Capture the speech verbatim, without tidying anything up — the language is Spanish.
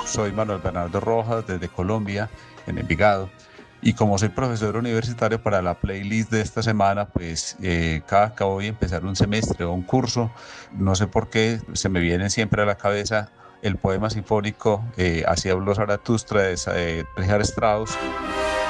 Soy Manuel Bernardo Rojas desde Colombia, en Envigado. Y como soy profesor universitario, para la playlist de esta semana, pues eh, cada que voy a empezar un semestre o un curso, no sé por qué se me viene siempre a la cabeza el poema sinfónico eh, Así habló Zaratustra de, de Richard Strauss.